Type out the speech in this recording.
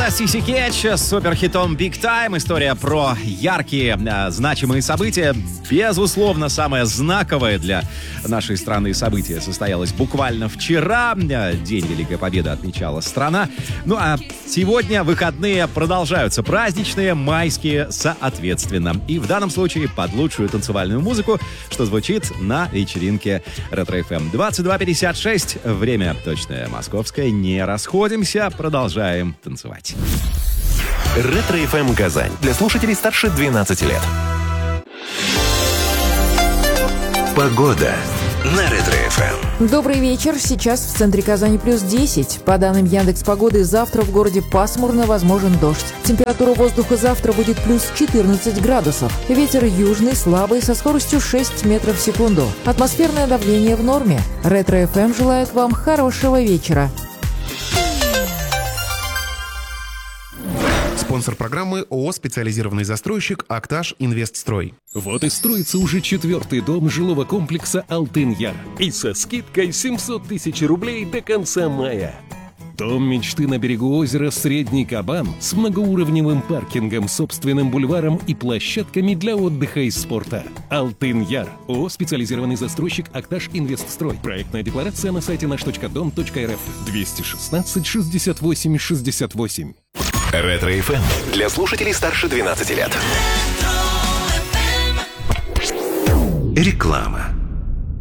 Была Сиси Кетч с суперхитом Big Time. История про яркие, значимые события. Безусловно, самое знаковое для нашей страны событие состоялось буквально вчера. День Великой Победы отмечала страна. Ну а сегодня выходные продолжаются праздничные, майские соответственно. И в данном случае под лучшую танцевальную музыку, что звучит на вечеринке Ретро-ФМ. 22:56. Время точное московское. Не расходимся. Продолжаем танцевать. Ретро-ФМ Казань. Для слушателей старше 12 лет. Погода на Ретро-ФМ. Добрый вечер. Сейчас в центре Казани плюс 10. По данным Яндекс.Погоды, завтра в городе пасмурно, возможен дождь. Температура воздуха завтра будет плюс 14 градусов. Ветер южный, слабый, со скоростью 6 метров в секунду. Атмосферное давление в норме. Ретро-ФМ желает вам хорошего вечера. Спонсор программы ООО «Специализированный застройщик Акташ Инвестстрой». Вот и строится уже 4-й дом жилого комплекса «Алтын-Яр». И со скидкой 700 тысяч рублей до конца мая. Дом мечты на берегу озера «Средний Кабан» с многоуровневым паркингом, собственным бульваром и площадками для отдыха и спорта. «Алтын-Яр». ООО «Специализированный застройщик Акташ Инвестстрой». Проектная декларация на сайте наш.дом.рф. 216 68 68. Ретро-ФМ. Для слушателей старше 12 лет. Реклама.